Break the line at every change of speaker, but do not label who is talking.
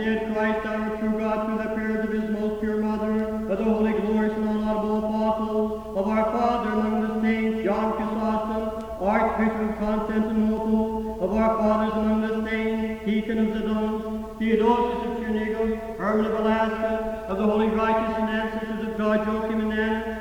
Did Christ our true God through the prayers of his most pure mother, of the holy, glorious, and unlaudable apostles, of our Father among the saints, John Chrysostom, Archbishop of Constantinople, of our fathers among the saints, Deacon of Zidon, Theodosius of Chernigoff, Herman of Alaska, of the holy righteous and ancestors of God, Joachim and Anna,